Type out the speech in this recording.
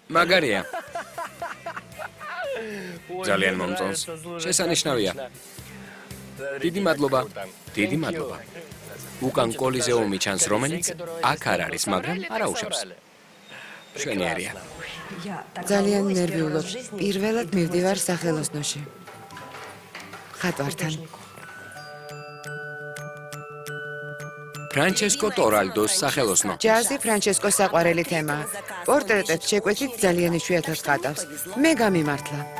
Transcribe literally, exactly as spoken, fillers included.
მაგარია. ძალიან მომწონს. შესანიშნავია. დიდი მადლობა. დიდი მადლობა. უკან კოლიზეუმი ჩანს, რომელიც აქ არ არის, მაგრამ არაუშავს. შვენიერია. ძალიან ნერვიულობ. პირველად მივდივარ სახელოსნოში. ხატვართან. ფრანჩესკო ტორალდოს სახელოსნო. ჯაზი ფრანჩესკოს საყვარელი თემაა. პორტრეტებს შეკვეთით ძალიან იშვიათად ხატავს. მე გამიმართლა.